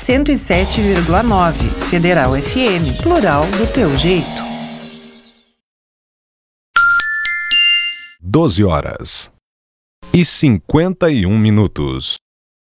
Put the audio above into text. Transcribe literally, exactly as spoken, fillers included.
cento e sete vírgula nove. Federal F M, plural do teu jeito. doze horas e cinquenta e um minutos.